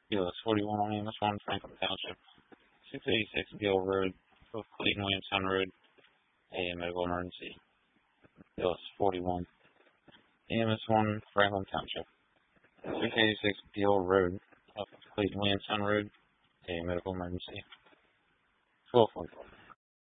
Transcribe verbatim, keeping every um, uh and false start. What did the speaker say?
B L S forty-one on A M S one, Franklin Township, six eighty-six Beale Road, both Clayton Williamstown Road, a medical emergency. B L S forty-one, A M S one, Franklin Township, six eighty-six Beale Road, off of Clayton Williamstown Road, a medical emergency. twelve forty-four.